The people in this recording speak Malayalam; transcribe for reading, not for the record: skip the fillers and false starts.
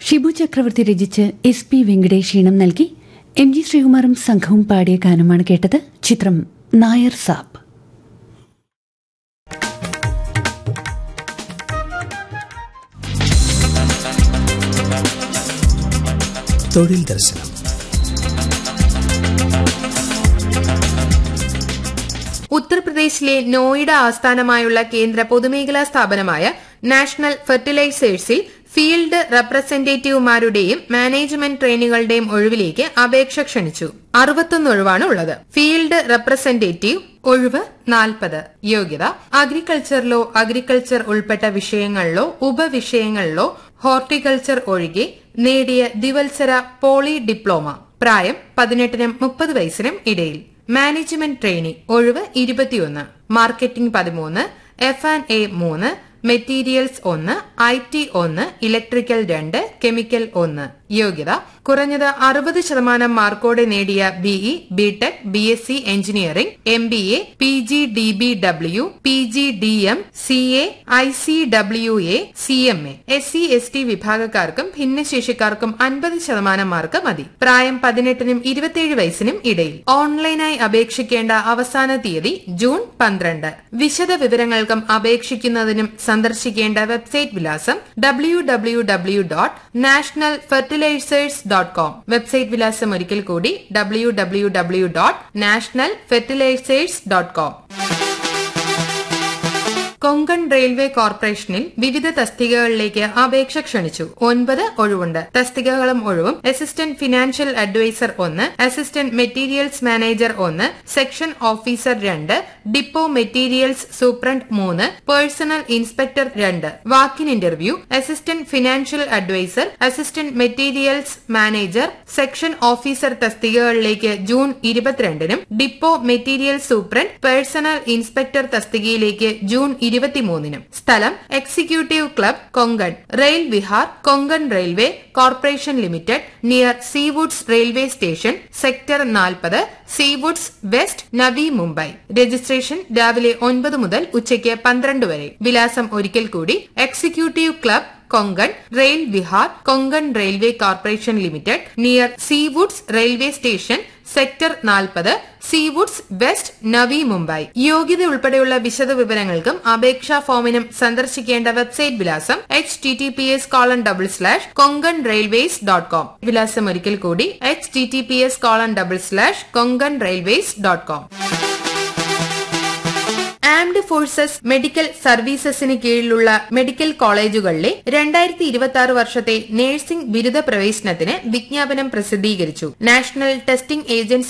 ഷിബു ചക്രവർത്തി രചിച്ച് SP വെങ്കടേഷ് ഈണം നൽകി MG ശ്രീകുമാറും സംഘവും പാടിയ ഗാനമാണ് കേട്ടത്. ചിത്രം നായർ സാബ്. തൊഴിൽ ദർശനം. ഉത്തർപ്രദേശിലെ നോയിഡ ആസ്ഥാനമായുള്ള കേന്ദ്ര പൊതുമേഖലാ സ്ഥാപനമായ നാഷണൽ ഫെർട്ടിലൈസേഴ്സിൽ ഫീൽഡ് റെപ്രസെന്റേറ്റീവുമാരുടെയും മാനേജ്മെന്റ് ട്രെയിനികളുടെയും ഒഴിവിലേക്ക് അപേക്ഷ ക്ഷണിച്ചു. 61 ഒഴിവാണ് ഉള്ളത്. ഫീൽഡ് റെപ്രസെന്റേറ്റീവ് ഒഴിവ് 40. യോഗ്യത: അഗ്രികൾച്ചറിലോ അഗ്രികൾച്ചർ ഉൾപ്പെട്ട വിഷയങ്ങളിലോ ഉപവിഷയങ്ങളിലോ ഹോർട്ടിക്കൾച്ചർ ഒഴികെ നേടിയ ദ്വിവത്സര പോളി ഡിപ്ലോമ. പ്രായം 18-നും 30 വയസ്സിനും ഇടയിൽ. മാനേജ്മെന്റ് ട്രെയിനി ഒഴിവ് 21. Marketing 13, F&A 3, materials 1, IT 1, electrical 2, chemical 1. യോഗ്യത: കുറഞ്ഞത് 60% മാർക്കോടെ നേടിയ BE, BTech, BSc engineering, MBA, PGDBW, PGDM, CA, ICWA, CMA. SC ST വിഭാഗക്കാർക്കും ഭിന്നശേഷിക്കാർക്കും 50% mark മതി. പ്രായം 18-നും 27 വയസ്സിനും ഇടയിൽ. ഓൺലൈനായി അപേക്ഷിക്കേണ്ട അവസാന തീയതി ജൂൺ 12. വിശദ വിവരങ്ങൾക്കും അപേക്ഷിക്കുന്നതിനും സന്ദർശിക്കേണ്ട വെബ്സൈറ്റ് വിലാസം www.nationalfertilizers.com. വെബ്സൈറ്റ് വിലാസം ഒരിക്കൽ കൂടി www.nationalfertilizers.com. കൊങ്കൺ റെയിൽവേ കോർപ്പറേഷനിൽ വിവിധ തസ്തികകളിലേക്ക് അപേക്ഷ ക്ഷണിച്ചു. 9 ഒഴിവുണ്ട്. തസ്തികകളും ഒഴിവും: assistant financial adviser 1, assistant materials manager 1, section officer 2, depot materials superintendent 3, personal inspector 2. Walk-in interview: assistant financial adviser, assistant materials manager, section officer തസ്തികകളിലേക്ക് June 22-നും depot materials superintendent, personal inspector തസ്തികയിലേക്ക് ജൂൺ 23-നും. സ്ഥലം: executive club, Konkan. Rail Vihar, Konkan railway corporation limited, near Seawoods railway station, sector 40, Seawoods west, Navi Mumbai. Registration രാവിലെ 9 മുതൽ ഉച്ചയ്ക്ക് 12 വരെ. വിലാസം ഒരിക്കൽ കൂടി: executive club, Konkan, rail Vihar, Konkan railway corporation limited, near Seawoods railway station, sector 40, Seawoods west, Navi Mumbai. യോഗ്യത ഉൾപ്പെടെയുള്ള വിശദ വിവരങ്ങൾക്കും അപേക്ഷാ ഫോമിനും സന്ദർശിക്കേണ്ട വെബ്സൈറ്റ് വിലാസം https:/konkanrailways.com. വിലാസം ഒരിക്കൽ കൂടി https:/konkanrailways.com. ആംഡ് ഫോഴ്സസ് മെഡിക്കൽ സർവീസസിന് കീഴിലുള്ള മെഡിക്കൽ കോളേജുകളിലെ 2026 വർഷത്തെ നഴ്സിംഗ് ബിരുദ പ്രവേശനത്തിന് വിജ്ഞാപനം പ്രസിദ്ധീകരിച്ചു. National testing agency